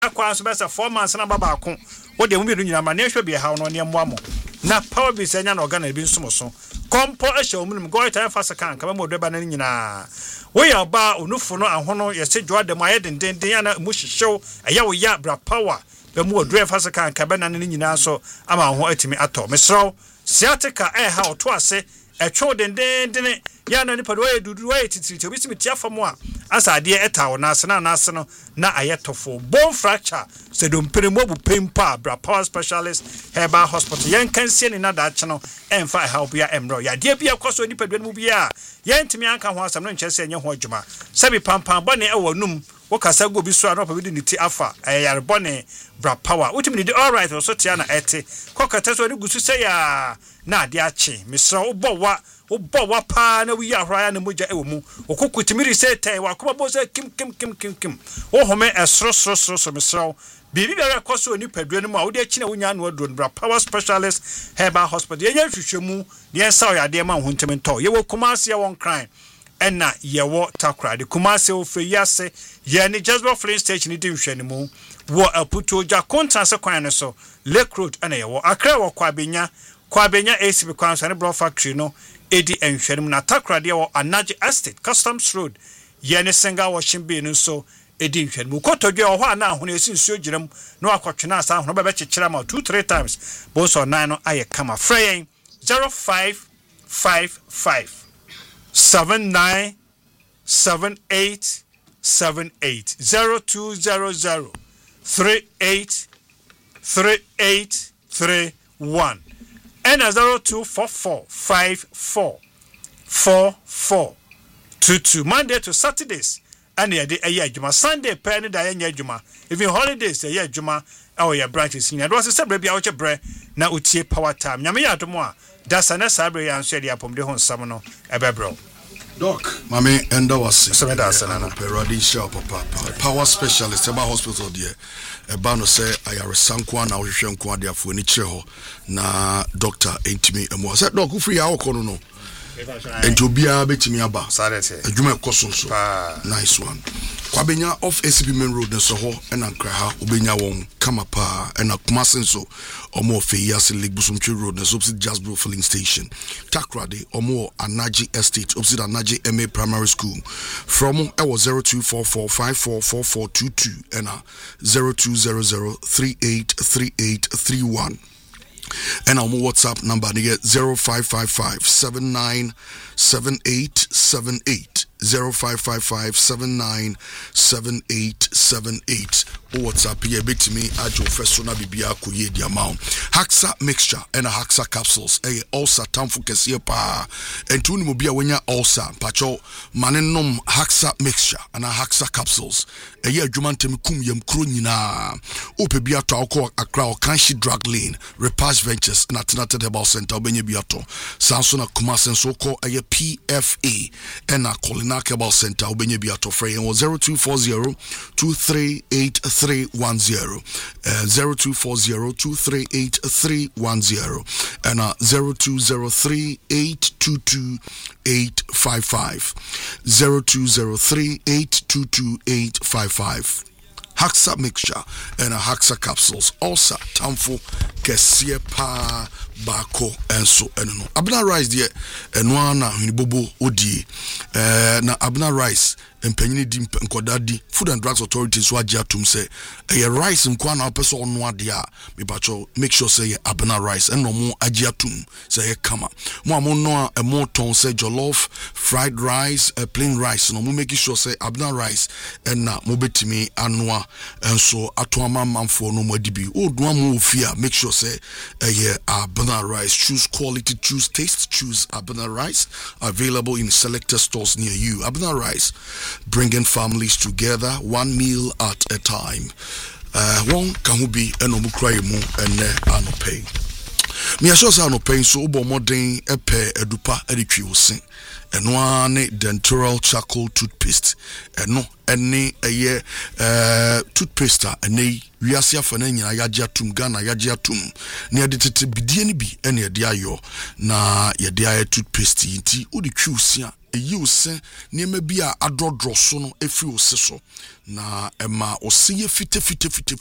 akwa so besa 4 months na baba ako wo de mu bi nyina ma na ehwe bi ha no ne mmoa mo na power bi senya na organ bi nsomo so kompo ehwe omunum go ita fasa kan ka mo deba na nyina wo ya ba onufo no ahono yese dwo de mo aye denden ya na mu hihyew eya wo ya bra power be mu odre fasa kan ka be na ne nyina so ama ho atimi ato mesro sciatica ha oto ase etwo denden ya na nipa do ye dudu wa titiri obi simi tia famo a asade etawo na ase no na ayetofo bone fracture sedompere mobu pempa bra power specialist herbal hospital yen kansie ni na da che no emfa help ya emro ya de bia kwaso nipa do mu bia yen timi anka ho asam no nkyese enye ho adwuma sabi pampan bone ewanum wo kasa go bi so a no pa bi ni ti afa ayare bone bra power utimi di all right so tia na ete kokata so ni gusu se ya na ade ache misra wo wa pa na wi ahra na moja ewo mu okukutimiri se tai wa kuma bo se kim wo home esro misra bibi bia kwaso ni padua no mu a wo de achi na wonya no adron bra power specialist herbal hospital yenya hwehwemu ne ensa o yade ma ho ntemi nto ye wo kumase ye won crime ena ye wo takra de kumase o fe yase ye ni Jasper Flint station di nhwani mu wo aputo ja kontanse kwan ne so Lake Road ena ye wo akra wo kwabenya ACB kwan so ne bro factory no edi enhwani mu na takra de wo Anaje Estate Customs Road ye ne singa washing bin no so edi nhwani mu kotodwe ho ana ahono esinsuo giram no akotwena asa ahono be kyekira ma 2-3 times bo so 9 no aye kama frey 0555 797878 0200 383831 and 0244544422 Monday to Saturdays and the day juma Sunday penny da juma even holidays the juma our your branches in was a baby out your bread na utie power time nyame ya domo a that's an sabre and share the apom de hon samono ebebro Doc, Mami Enda was Peradi Shop Power Specialist about hospital there. Ebano say I are Sankwa na Oshenkwa there for Nicheho na doctor Entimi Emo. Said Doc, who free our corner no. And to be a bit me about Juma Cosonso. Nice one. Kwabenya off ACP Main Road and Soho and Ankraha, Ubenya won Kamapa and Akumasenso or more Fayas Lake Busumchi Road and opposite Jasper Filling Station. Takrade or more Anaji Estate, opposite Anaji MA Primary School. From I was 0244544422 and 0200383831. And our WhatsApp number again 0555 797878 0555 797878 WhatsApp here bet me ajo first na bibia koye di amount Haxa mixture and a Haxa capsules ulcer tamfo kese pa entu ni mo bia wanya ulcer pacho manenom Haxa mixture and a Haxa capsules adwuma ntem kum yam kro nyina ope bia to akọ Accra o Kanshi Drug Lane Repage Ventures na Alternative Herbal Center obenya bia to sanso na Kumasen so ko PFA and a Colina Herbal Center obenya bia to frey 0240 238310 0240-238-310 and 0203-822-855 0203-822-855 Haxa mixture and a Haxa capsules also tamfo kesie pa bako enso eno Abna rice there eno na hinibobo odi na Abna rice empanyini di nkodadi Food and Drugs Authority so agya tum say rice nkwa na opeso ono ade a mepacho make sure say Abna rice eno mo agya tum say kama mo no a mo ton say jollof fried rice plain rice no mo make sure say Abna rice and na mo betimi anoa enso atoama manfo no mo adibi odua mo ofia make sure say Abna rice. Choose quality, choose taste, choose Abna rice. Available in selected stores near you. Abna rice, bringing families together, one meal at a time. One can be an omukraimu and anope. Me assure say anope so ubo modern epe edupa editwi osin. Eno ne dentural charcoal toothpaste. Eno ene toothpaste ene wiase afana nyina yagye atum Ghana yagye atum ne yedetete bidie ne bi ene yede ayo na yede aye toothpaste nti odi twiusia eyi wo se nneɛma bi a adrɔdrɔ so no efiri wo se so na ɛma wo se yɛ fite